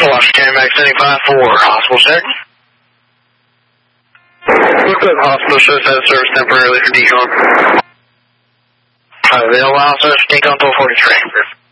Washington, Max 75 for hospital check. Look up hospital, shows that service temporarily for decon. They'll allow service decon 1243.